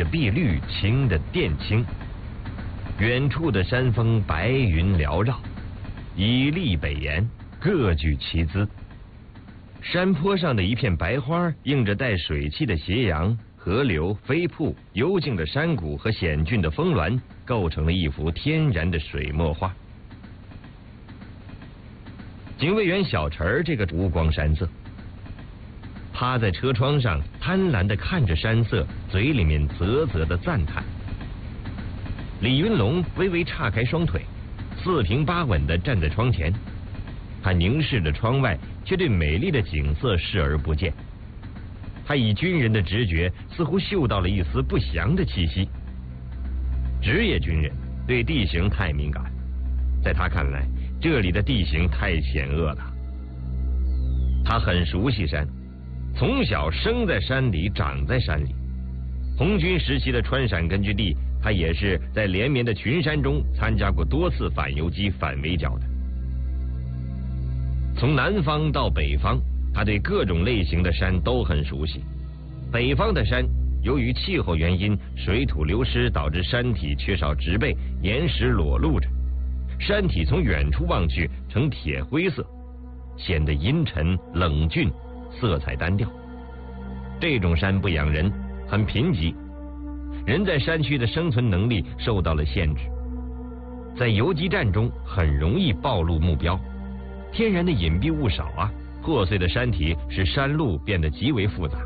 碧绿，青的靛青。远处的山峰白云缭绕，以立北岩，各具其姿。山坡上的一片白花，映着带水汽的斜阳、河流、飞瀑、幽静的山谷和险峻的峰峦，构成了一幅天然的水墨画。警卫员小陈儿这个无光山色，趴在车窗上贪婪地看着山色，嘴里面啧啧的赞叹。李云龙微微岔开双腿，四平八稳地站在窗前，他凝视着窗外，却对美丽的景色视而不见。他以军人的直觉，似乎嗅到了一丝不祥的气息。职业军人对地形太敏感，在他看来，这里的地形太险恶了。他很熟悉山，从小生在山里，长在山里。红军时期的川陕根据地，他也是在连绵的群山中参加过多次反游击、反围剿的。从南方到北方，他对各种类型的山都很熟悉。北方的山由于气候原因，水土流失导致山体缺少植被，岩石裸露着，山体从远处望去呈铁灰色，显得阴沉冷峻，色彩单调。这种山不养人，很贫瘠，人在山区的生存能力受到了限制，在游击战中很容易暴露目标。天然的隐蔽物少啊，破碎的山体使山路变得极为复杂。